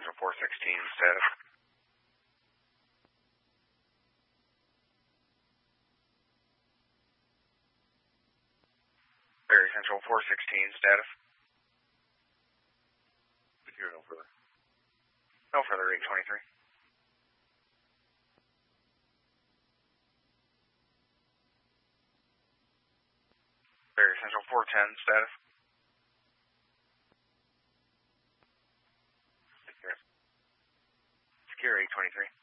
Central 416, status. Barry Central 416, status. Secure, no further. No further, 823. Barry Central 410, status. Secure. Secure, 823.